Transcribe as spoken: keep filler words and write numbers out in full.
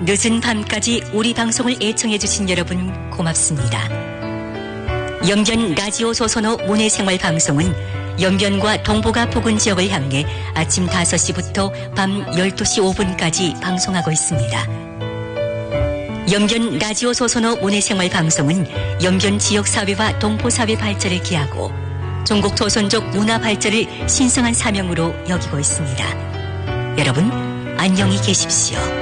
늦은 밤까지 우리 방송을 애청해주신 여러분 고맙습니다. 영변 라디오 소선호 문해생활 방송은 영변과 동북아 부근 지역을 향해 아침 다섯 시부터 밤 열두 시 오 분까지 방송하고 있습니다. 영변 라디오 소선호 문해생활 방송은 영변 지역사회와 동포사회 발전을 기하고 중국 조선족 문화 발전을 신성한 사명으로 여기고 있습니다. 여러분 안녕히 계십시오.